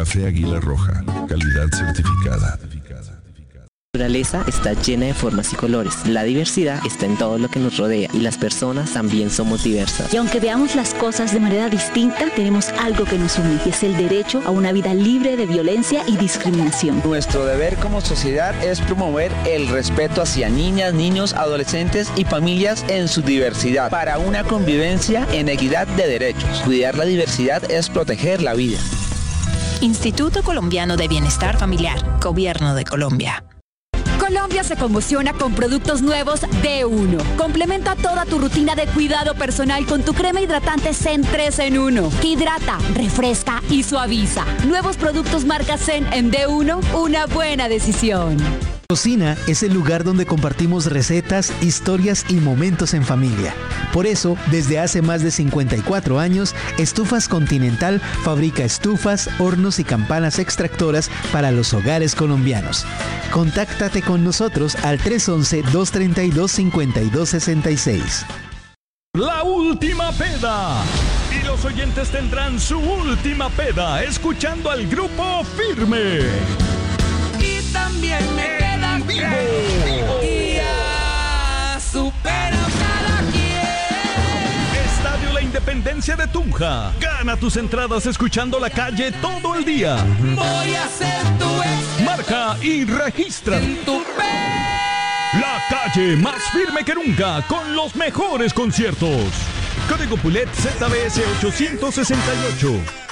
Café Águila Roja, calidad certificada. La naturaleza está llena de formas y colores. La diversidad está en todo lo que nos rodea y las personas también somos diversas. Y aunque veamos las cosas de manera distinta, tenemos algo que nos une y es el derecho a una vida libre de violencia y discriminación. Nuestro deber como sociedad es promover el respeto hacia niñas, niños, adolescentes y familias en su diversidad para una convivencia en equidad de derechos. Cuidar la diversidad es proteger la vida. Instituto Colombiano de Bienestar Familiar, Gobierno de Colombia. Colombia se conmociona con productos nuevos de Uno. Complementa toda tu rutina de cuidado personal con tu crema hidratante Zen 3 en 1, que hidrata, refresca y suaviza. Nuevos productos marca Zen en D1, una buena decisión. Cocina es el lugar donde compartimos recetas, historias y momentos en familia. Por eso, desde hace más de 54 años, Estufas Continental fabrica estufas, hornos y campanas extractoras para los hogares colombianos. Contáctate con nosotros al 311-232-5266. La última peda. Y los oyentes tendrán su última peda escuchando al Grupo Firme. Y también me quedan vivo. Y ya supero cada quien. Estadio La Independencia de Tunja. Gana tus entradas escuchando La Calle todo el día. Voy a ser tu ex. Marca y registra. La Calle más firme que nunca con los mejores conciertos. Código PULET ZBS 868.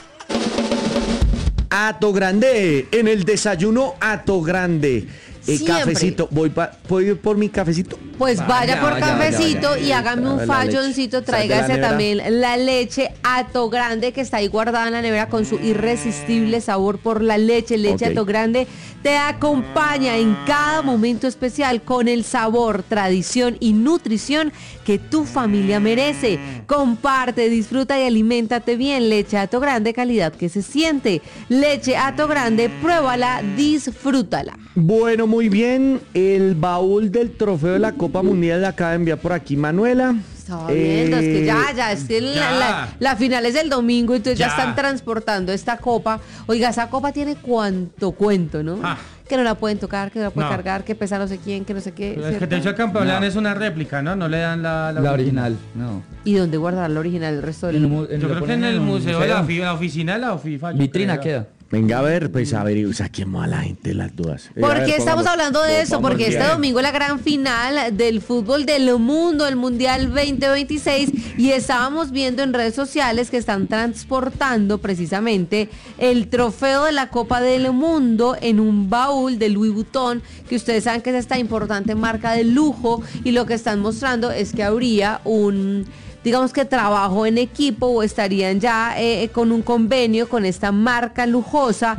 Ato Grande, en el desayuno Ato Grande. Cafecito, ¿voy por mi cafecito? Pues vaya por cafecito y hágame un falloncito, tráigase también la leche Ato Grande que está ahí guardada en la nevera con su irresistible sabor por la leche. Leche Ato Grande te acompaña en cada momento especial con el sabor, tradición y nutrición que tu familia merece. Comparte, disfruta y aliméntate bien. Leche Ato Grande, calidad que se siente. Leche Ato Grande, pruébala, disfrútala. Bueno, muy bien. El baúl del trofeo de la Copa Mundial la acaba de enviar por aquí Manuela. Estaba viendo, es que es que la final es el domingo, entonces ya están transportando esta copa. Oiga, esa copa tiene cuánto cuento, ¿no? Que no la pueden tocar, que no la pueden cargar, que pesa no sé quién, que no sé qué. Es que de hecho el campeón es una réplica, ¿no? No le dan la original. No. ¿Y dónde guardar la original el resto del Yo creo que en el museo de la oficina de la FIFA. Vitrina queda. Venga, a ver, pues a ver, saquemos a la gente las dudas. ¿Por qué estamos hablando de eso? Porque este domingo es la gran final del fútbol del mundo, el Mundial 2026, y estábamos viendo en redes sociales que están transportando precisamente el trofeo de la Copa del Mundo en un baúl de Louis Vuitton, que ustedes saben que es esta importante marca de lujo, y lo que están mostrando es que habría digamos que trabajo en equipo o estarían ya con un convenio con esta marca lujosa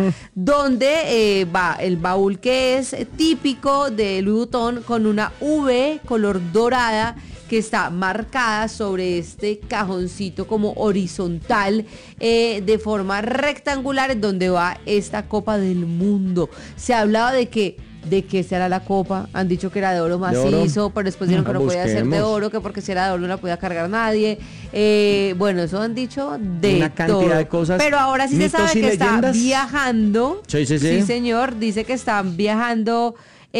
donde va el baúl que es típico de Louis Vuitton con una V color dorada que está marcada sobre este cajoncito como horizontal de forma rectangular en donde va esta Copa del Mundo. Se hablaba de qué será la copa, han dicho que era de oro macizo, pero después dijeron que no podía ser de oro, que porque si era de oro no la podía cargar nadie. Bueno, eso han dicho de una cantidad todo. de cosas. Pero ahora sí se sabe que está viajando. Sí, señor, dice que está viajando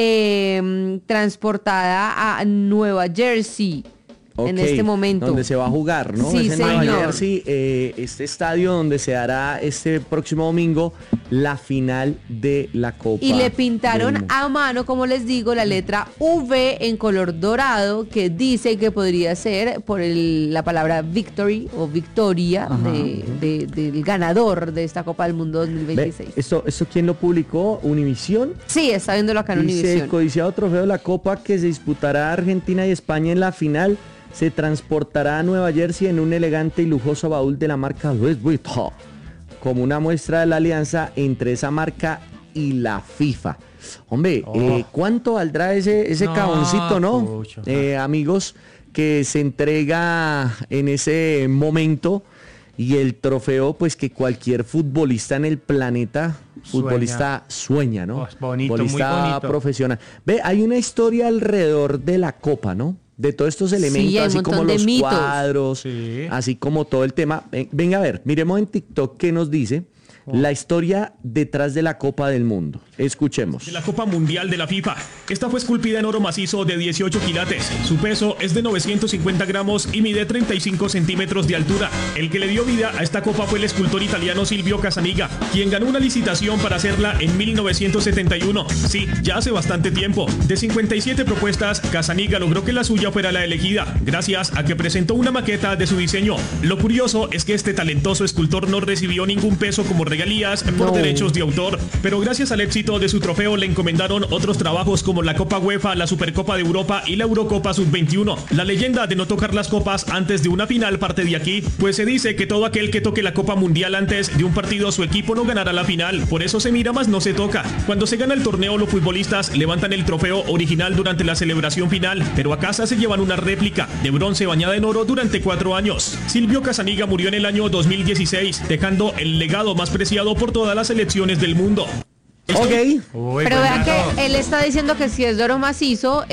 transportada a Nueva Jersey. En este momento. Donde se va a jugar, ¿no? Sí, es en señor. Nueva Jersey, este estadio donde se hará este próximo domingo la final de la Copa. Y le pintaron a mano, como les digo, la letra V en color dorado que dice que podría ser por la palabra victory o victoria del ganador de esta Copa del Mundo 2026. ¿Esto quién lo publicó? ¿Univisión? Sí, está viéndolo acá en Univisión. Dice, el codiciado trofeo de la Copa que se disputará Argentina y España en la final se transportará a Nueva Jersey en un elegante y lujoso baúl de la marca Louis Vuitton, como una muestra de la alianza entre esa marca y la FIFA. Hombre, ¿cuánto valdrá ese cajoncito, no? Amigos, que se entrega en ese momento y el trofeo, pues que cualquier futbolista en el planeta, sueña, ¿no? Bonito, futbolista muy bonito. Profesional. Ve, hay una historia alrededor de la Copa, ¿no? De todos estos elementos, así como los cuadros, así como todo el tema. Venga a ver, miremos en TikTok qué nos dice. La historia detrás de la Copa del Mundo. Escuchemos. De la Copa Mundial de la FIFA. Esta fue esculpida en oro macizo de 18 quilates. Su peso es de 950 gramos y mide 35 centímetros de altura. El que le dio vida a esta copa fue el escultor italiano Silvio Casaniga, quien ganó una licitación para hacerla en 1971. Sí, ya hace bastante tiempo. De 57 propuestas, Casaniga logró que la suya fuera la elegida, gracias a que presentó una maqueta de su diseño. Lo curioso es que este talentoso escultor no recibió ningún peso como regalías por derechos de autor, pero gracias al éxito de su trofeo le encomendaron otros trabajos como la Copa UEFA, la Supercopa de Europa y la Eurocopa Sub-21. La leyenda de no tocar las copas antes de una final parte de aquí, pues se dice que todo aquel que toque la Copa Mundial antes de un partido su equipo no ganará la final, por eso se mira más no se toca. Cuando se gana el torneo los futbolistas levantan el trofeo original durante la celebración final, pero a casa se llevan una réplica de bronce bañada en oro durante 4 años. Silvio Casaniga murió en el año 2016, dejando el legado más preciado por todas las selecciones del mundo. Ok. Pero vean que él está diciendo que si es de oro macizo,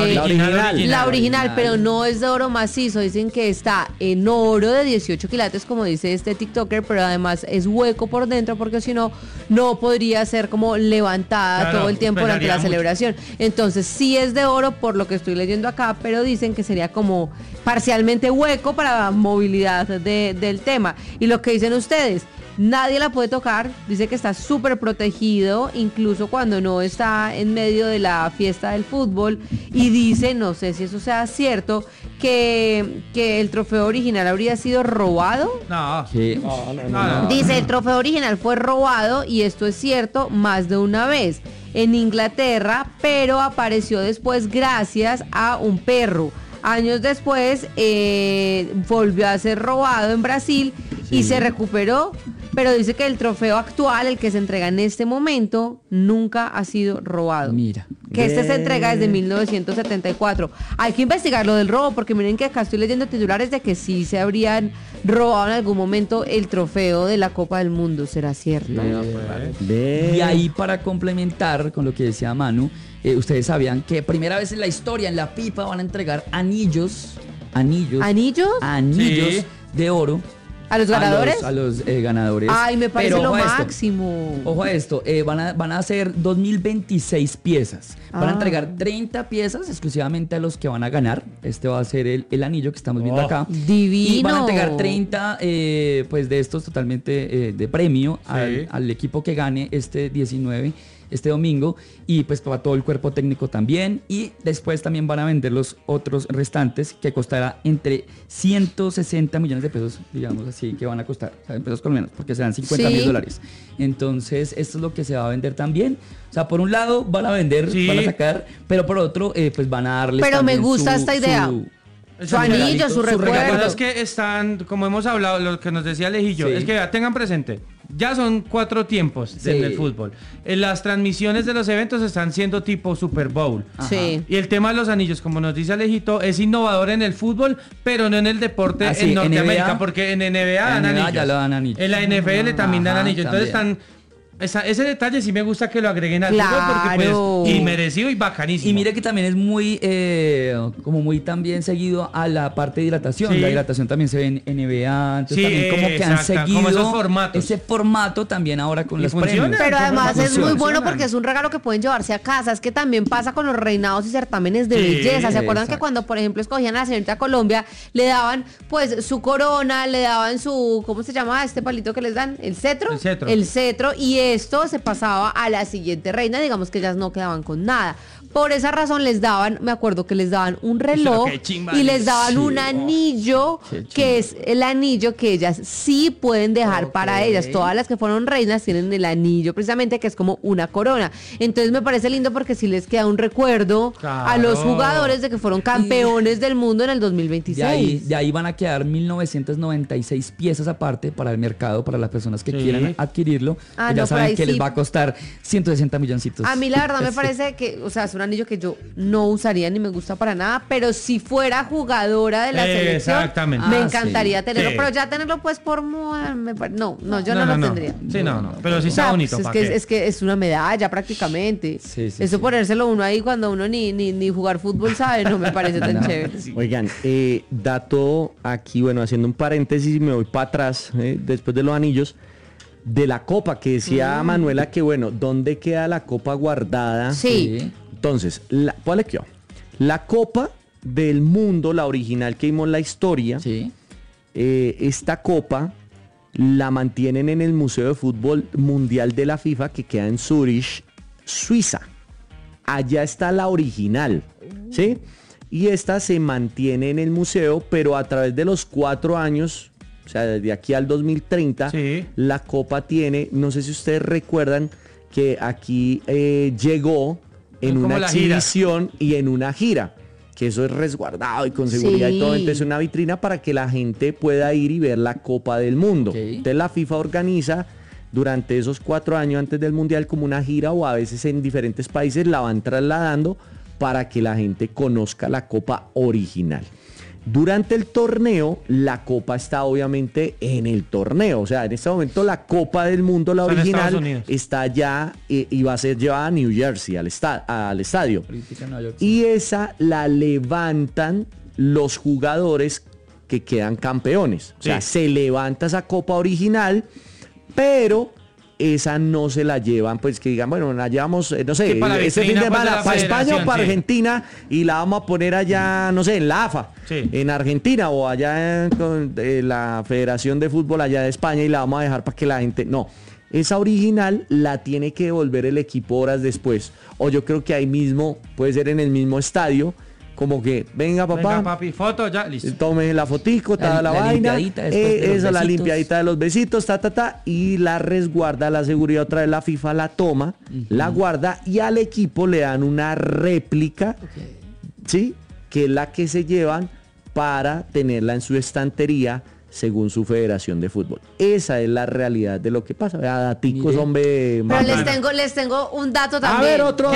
la original, pero no es de oro macizo. Dicen que está en oro de 18 quilates, como dice este TikToker, pero además es hueco por dentro, porque si no, no podría ser como levantada todo el tiempo durante la celebración. Entonces sí es de oro por lo que estoy leyendo acá, pero dicen que sería como parcialmente hueco para movilidad del tema. Y lo que dicen ustedes, nadie la puede tocar, dice que está súper protegido, incluso cuando no está en medio de la fiesta del fútbol, y dice, no sé si eso sea cierto, que el trofeo original habría sido robado. No. Sí. No. Dice, el trofeo original fue robado, y esto es cierto más de una vez, en Inglaterra, pero apareció después gracias a un perro. Años después volvió a ser robado en Brasil y se recuperó, pero dice que el trofeo actual, el que se entrega en este momento, nunca ha sido robado. Mira. Que este se entrega desde 1974. Hay que investigar lo del robo, porque miren que acá estoy leyendo titulares de que sí se habrían robado en algún momento el trofeo de la Copa del Mundo. ¿Será cierto? Y ahí, para complementar con lo que decía Manu, ustedes sabían que primera vez en la historia en la FIFA van a entregar anillos ¿Anillos? de oro ¿A los ganadores? A los ganadores. Ay, me parece lo esto, máximo. Ojo a esto, van a hacer 2026 piezas. Van a entregar 30 piezas exclusivamente a los que van a ganar. Este va a ser el anillo que estamos viendo acá. Divino. Y van a entregar 30 pues de estos totalmente de premio al equipo que gane este 19 este domingo, y pues para todo el cuerpo técnico también, y después también van a vender los otros restantes, que costará entre 160 millones de pesos, digamos así, que van a costar, o sea, en pesos colombianos, porque serán $50,000. Entonces esto es lo que se va a vender también. O sea, por un lado van a vender, van a sacar, pero por otro pues van a darles. Pero me gusta esta idea. Su anillo, su recuerdo. Es que están, como hemos hablado, lo que nos decía Alejillo, es que tengan presente, ya son 4 tiempos del fútbol. Las transmisiones de los eventos están siendo tipo Super Bowl. Sí. Y el tema de los anillos, como nos dice Alejito, es innovador en el fútbol, pero no en el deporte en Norteamérica, NBA, porque en NBA dan anillos. Ya lo dan anillos. En la NFL también dan anillos. Entonces están... ese detalle sí me gusta que lo agreguen al fútbol, porque pues, y merecido y bacanísimo. Y mire que también es muy como muy también seguido a la parte de hidratación. La hidratación también se ve en NBA, entonces también como que han seguido como esos formatos. Ese formato también ahora con los premios. Pero además es muy bueno porque es un regalo que pueden llevarse a casa. Es que también pasa con los reinados y certámenes de belleza. ¿Se acuerdan que cuando, por ejemplo, escogían a la señorita Colombia, le daban pues su corona, le daban su, ¿cómo se llama este palito que les dan? ¿El cetro? El cetro, y esto se pasaba a la siguiente reina, digamos que ellas no quedaban con nada. Por esa razón les daban, me acuerdo que les daban un reloj y les daban un anillo, que es el anillo que ellas sí pueden dejar para ellas. Todas las que fueron reinas tienen el anillo precisamente, que es como una corona. Entonces me parece lindo porque sí les queda un recuerdo a los jugadores de que fueron campeones del mundo en el 2026. De ahí van a quedar 1996 piezas aparte para el mercado, para las personas que quieran adquirirlo. Ya saben que les va a costar 160 milloncitos. A mí la verdad me parece que, o sea, es un anillo que yo no usaría ni me gusta para nada, pero si fuera jugadora de la selección, me encantaría tenerlo, pero ya tenerlo pues por moda, no, yo no lo tendría. Sí, no, pero sí está bonito. Pues es que es una medalla prácticamente. Eso ponérselo uno ahí cuando uno ni jugar fútbol sabe, no me parece tan chévere. Oigan, dato aquí, bueno, haciendo un paréntesis y me voy para atrás, después de los anillos. de la copa, que decía Manuela que bueno, ¿dónde queda la copa guardada? Sí. Entonces, ¿cuál es que? La copa del mundo, la original que vimos la historia, esta copa la mantienen en el Museo de Fútbol Mundial de la FIFA, que queda en Zurich, Suiza. Allá está la original, ¿sí? Y esta se mantiene en el museo, pero a través de los 4 años, o sea, desde aquí al 2030, la copa tiene, no sé si ustedes recuerdan, que aquí llegó en una exhibición y en una gira, que eso es resguardado y con seguridad y todo, entonces es una vitrina para que la gente pueda ir y ver la Copa del Mundo. Entonces la FIFA organiza durante esos 4 años antes del Mundial como una gira, o a veces en diferentes países la van trasladando para que la gente conozca la copa original. Durante el torneo, la copa está obviamente en el torneo. O sea, en este momento la Copa del Mundo, la original, está allá y va a ser llevada a New Jersey, al estadio. Y esa la levantan los jugadores que quedan campeones. O sea, se levanta esa copa original, pero esa no se la llevan, pues que digan, bueno, la llevamos, no sé, ese fin de semana para España o para Argentina, y la vamos a poner allá, no sé, en la AFA, en Argentina, o allá con la Federación de Fútbol allá de España, y la vamos a dejar para que la gente, no, esa original la tiene que devolver el equipo horas después, o yo creo que ahí mismo, puede ser en el mismo estadio, como que, venga papi, foto, ya, listo. Tome la fotico, toda la vaina, eso, la limpiadita de los besitos, y la resguarda la seguridad, otra vez la FIFA la toma, la guarda, y al equipo le dan una réplica, ¿sí? Que es la que se llevan para tenerla en su estantería, según su federación de fútbol. Esa es la realidad de lo que pasa. Daticos, hombre. Pero les tengo un dato también. A ver, otro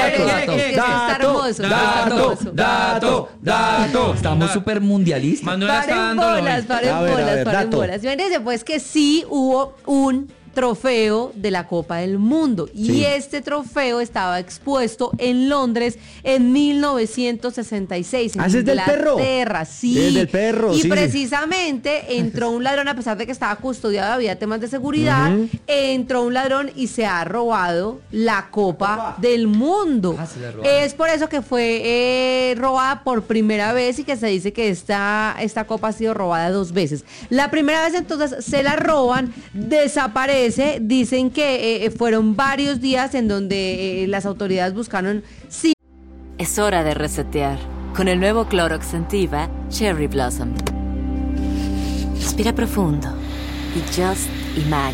dato. Estamos súper mundialistas. Manuela está dando paren bolas. Fíjense pues que sí hubo un trofeo de la Copa del Mundo, y este trofeo estaba expuesto en Londres en 1966 en Inglaterra. Sí, del perro. Y precisamente entró un ladrón, a pesar de que estaba custodiado, había temas de seguridad, entró un ladrón y se ha robado la Copa del Mundo. Es por eso que fue robada por primera vez, y que se dice que esta copa ha sido robada 2 veces. La primera vez entonces se la roban, desaparece. Dicen que fueron varios días en donde las autoridades buscaron. Es hora de resetear con el nuevo Clorox Scentiva Cherry Blossom. Respira profundo y just imagine.